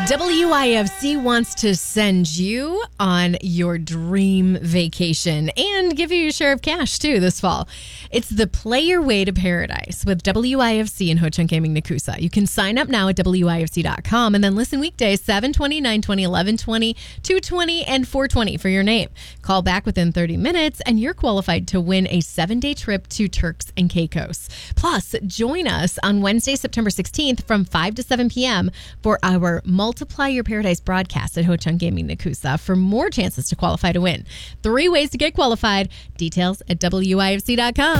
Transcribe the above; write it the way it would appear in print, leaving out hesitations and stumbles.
WIFC wants to send you on your dream vacation and give you your share of cash, too, this fall. It's the Play Your Way to Paradise with WIFC and Ho Chunk Gaming Nakusa. You can sign up now at WIFC.com and then listen weekdays 7:20, 9:20, 11:20, 2:20, and 4:20 for your name. Call back within 30 minutes and you're qualified to win a 7-day trip to Turks and Caicos. Plus, join us on Wednesday, September 16th from 5 to 7 p.m. for our Multiply Your Paradise broadcast at Ho Chunk Gaming Nakusa for more chances to qualify to win. 3 ways to get qualified. Details at WIFC.com.